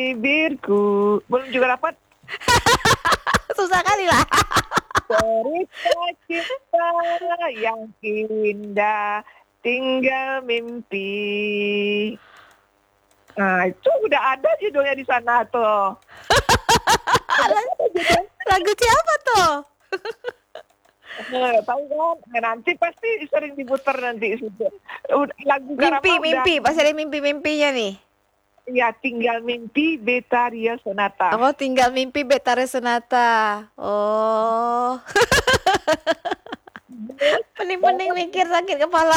bibirku. Belum juga dapat. Susah kali lah. Cerita cinta yang indah, tinggal mimpi. Nah, itu udah ada judulnya di sana tuh. Lagu siapa tuh? Tahu kan? Nanti pasti sering diputar nanti. Lagu Mimpi. Pasti ada mimpi-mimpinya nih. Ya, tinggal mimpi Betharia Sonata. Oh, tinggal mimpi Betara Sonata. Oh. Pening-pening mikir sakit kepala.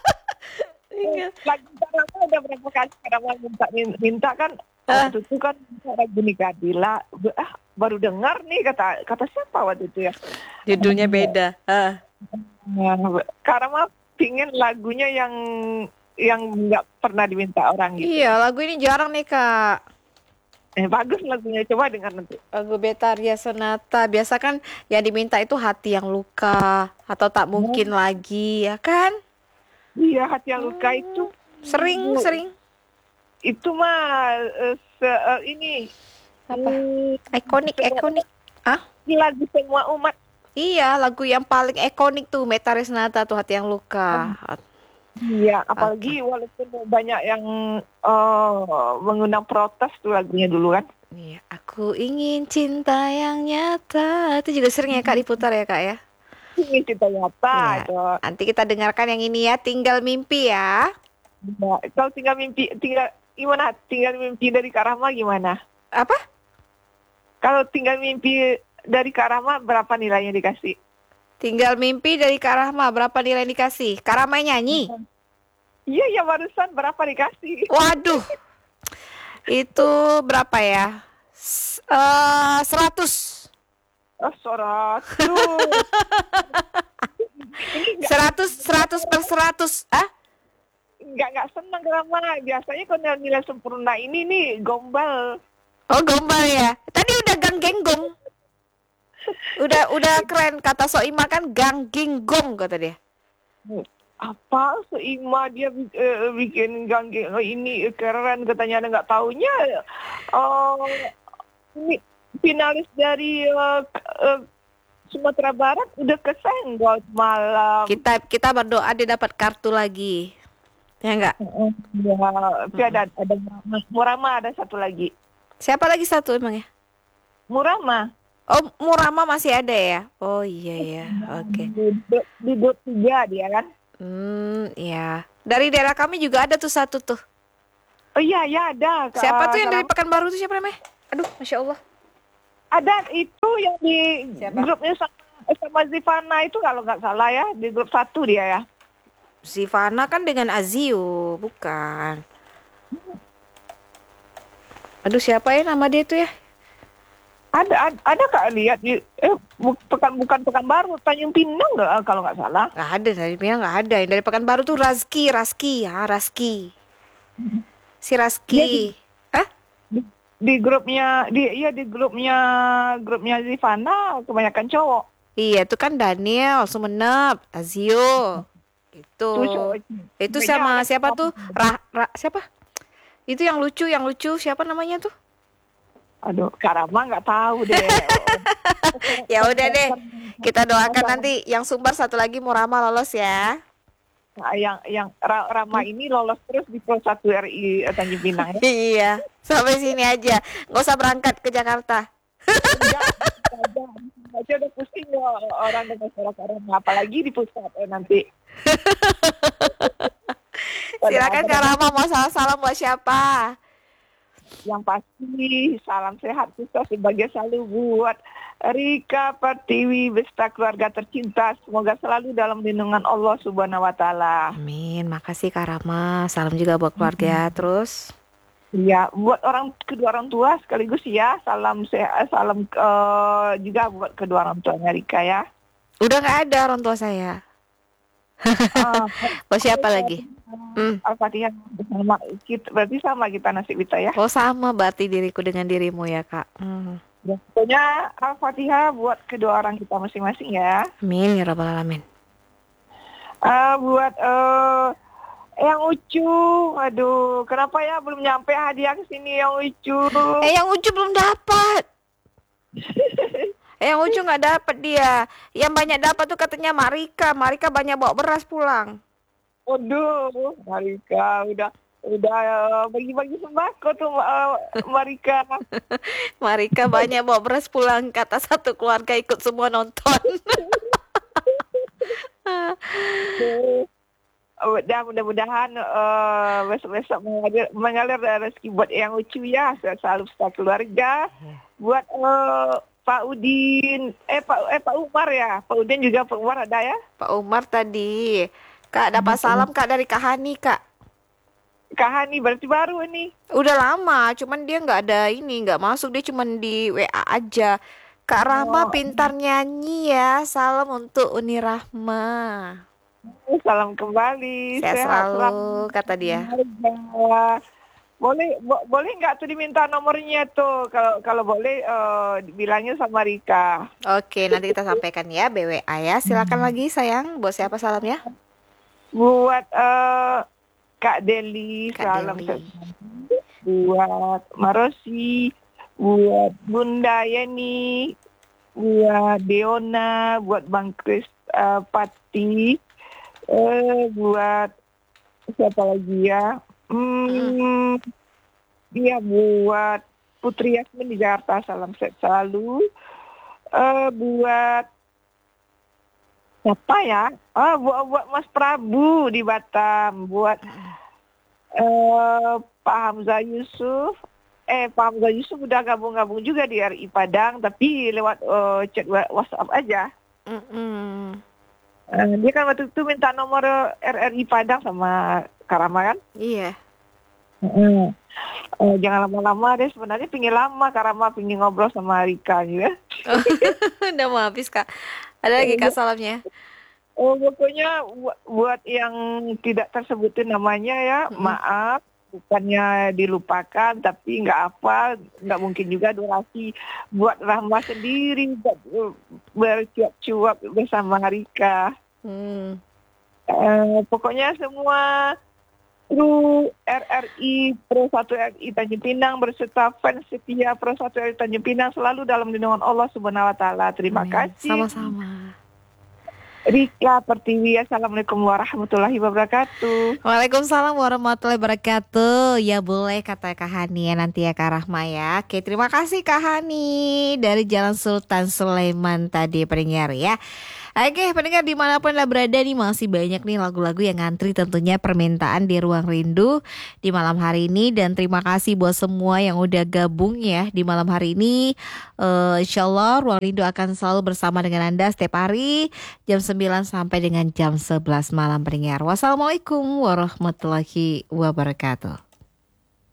Lagu Karama udah berapa kali Karama minta kan waktu itu kan lagu nikah Dila. Baru dengar nih kata siapa waktu itu ya. Judulnya beda. Karama pingin lagunya yang nggak pernah diminta orang gitu. Iya, lagu ini jarang nih Kak. Bagus lagunya, coba dengar nanti. Lagu Betharia Sonata. Biasa kan yang diminta itu hati yang luka atau tak mungkin lagi, ya kan? Iya, hati yang luka itu Sering. itu mah ini Apa? Ikonik. Ah? lagu semua umat. Iya, lagu yang paling ikonik tuh Betharia Sonata tuh hati yang luka. Iya, apalagi walaupun banyak yang mengundang protes tuh lagunya dulu kan. Iya, aku ingin cinta yang nyata. Itu juga sering ya Kak diputar ya Kak ya. Ini kita nyata Iya. itu. Nanti kita dengarkan yang ini ya, Tinggal Mimpi ya. Ya, kalau tinggal gimana? Tinggal mimpi dari Karama gimana? Apa? Kalau tinggal mimpi dari Karama berapa nilainya dikasih? Tinggal Mimpi dari Kak Rahma, berapa nilai dikasih? Kak Rahma nyanyi? Iya, ya barusan berapa dikasih? Waduh, itu berapa ya? 100. Oh, sorot. 100 per 100. Ah? Nggak senang Karama. Biasanya kalau nilai sempurna ini nih gombal. Oh, gombal ya. Tadi udah gang-genggong. Udah keren, kata Soima kan gang-genggong kata dia. Apa Soima dia bikin ganggeng ini keren katanya, nggak taunya ini finalis dari Sumatera Barat udah kesenggol malam. Kita berdoa dia dapat kartu lagi. Ya enggak? Ya, tapi ada Murama ada satu lagi. Siapa lagi satu emang ya? Murama. Oh, Murama masih ada ya? Oh iya ya, oke. Di grup 3 dia kan? Ya. Dari daerah kami juga ada tuh satu tuh. Oh iya, ya ada. Siapa tuh yang dari Pekanbaru tuh siapa namanya? Aduh, Masya Allah. Ada itu yang di Siapa? grupnya sama Zivana itu kalau nggak salah ya, di grup 1 dia ya. Zivana kan dengan Azio, bukan. Aduh, siapa ya nama dia tuh ya? Ada Kak lihat di bukan Pekanbaru, Tanjung Pinang nggak kalau nggak salah. Nggak ada, dari Pinang nggak ada. Yang dari Pekanbaru tuh Razki ya, Razki. Si Razki. Hah? Di grupnya grupnya Zivana kebanyakan cowok. Iya, itu kan Daniel, Sumenep, Azio. Itu sama siapa tuh? Siapa? Itu yang lucu siapa namanya tuh? Aduh, Karama nggak tahu deh. Ya udah deh, kita doakan nanti yang Sumbar satu lagi Murama lolos ya. Nah, yang Rama ini lolos terus di Pro 1 RI Tanjung Pinang ya. Iya, sampai sini aja, nggak usah berangkat ke Jakarta. Aja udah pusing orang dengan suara Karama, apalagi di pusat nanti. Silakan Kak Rama, mau salam buat siapa? Yang pasti salam sehat kita sebagai selalu buat Rika Pertiwi beserta keluarga tercinta, semoga selalu dalam lindungan Allah Subhanahu wa taala. Amin. Makasih Kak Rama. Salam juga buat keluarga terus. Iya, buat kedua orang tua sekaligus ya. Salam sehat, salam juga buat kedua orang tuanya Rika ya. Udah nggak ada orang tua saya. Buat siapa lagi? Al-Fatihah sama kita, berarti sama kita nasib kita ya. Oh sama berarti diriku dengan dirimu ya Kak. Ya, pokoknya Al-Fatihah buat kedua orang kita masing-masing ya. Amin ya rabbal alamin. Buat Yang Ucu, aduh, kenapa ya belum nyampe hadiah ke sini yang Ucu? Yang Ucu belum dapat. Yang Ucu nggak dapat dia. Yang banyak dapat tuh katanya Marika. Marika banyak bawa beras pulang. Waduh, Marika udah bagi-bagi sembako tuh Marika. Marika banyak bawa beras pulang. Kata satu keluarga ikut semua nonton. Dan mudah-mudahan besok-besok mengalir rezeki buat yang Ucu ya. Selalu setelah keluarga. Buat Pak Udin, Pak Umar ya. Pak Udin juga Pak Umar ada ya. Pak Umar tadi. Kak dapat salam Kak dari Kak Hani Kak. Kak Hani berarti baru ini. Udah lama, cuman dia nggak ada ini, nggak masuk, dia cuman di WA aja. Kak Rahma pintar nyanyi ya, salam untuk Uni Rahma. Salam kembali. Sehat selalu, kata dia. Boleh nggak tuh diminta nomornya tuh, kalau boleh bilangnya sama Rika. Oke, nanti kita sampaikan ya BWA ya. Silakan lagi sayang, buat siapa salamnya? Buat Kak Deli, salam. Deli. Buat Marosi, buat Bunda Yani, buat Deona, buat Bang Kris Pati, buat siapa lagi ya? Dia buat Putri Yasmin di Jakarta, salam sehat selalu. Buat siapa ya? Buat Mas Prabu di Batam, buat Pak Hamzah Yusuf. Pak Hamzah Yusuf udah gabung juga di RI Padang, tapi lewat chat WhatsApp aja. Dia kan waktu itu minta nomor RRI Padang sama Karama kan? Iya. Jangan lama-lama deh, sebenarnya pingin lama Karama, pingin ngobrol sama Rika juga. Udah mau habis Kak. Ada lagi Kak salamnya? Pokoknya buat yang tidak tersebutin namanya ya, maaf, bukannya dilupakan, tapi nggak apa, nggak mungkin juga durasi buat Rahma sendiri, bercuap-cuap bersama Rika. Pokoknya semua kru RRI Pro 1 RI Tanjung Pinang berserta fans setia Pro 1 RI Tanjung Pinang selalu dalam lindungan Allah Subhanahu wa taala. Terima kasih. Sama-sama. Rika Pertiwi, assalamualaikum warahmatullahi wabarakatuh. Waalaikumsalam warahmatullahi wabarakatuh. Ya boleh kata Kak Hani ya nanti ya Kak Rahma ya. Oke, terima kasih Kak Hani dari Jalan Sultan Sulaiman tadi pendengar ya. Oke pendengar dimanapun lah berada nih, masih banyak nih lagu-lagu yang ngantri tentunya permintaan di Ruang Rindu di malam hari ini. Dan terima kasih buat semua yang udah gabung ya di malam hari ini. Insyaallah Ruang Rindu akan selalu bersama dengan Anda setiap hari jam 9 sampai dengan jam 11 malam pendengar. Wassalamualaikum warahmatullahi wabarakatuh.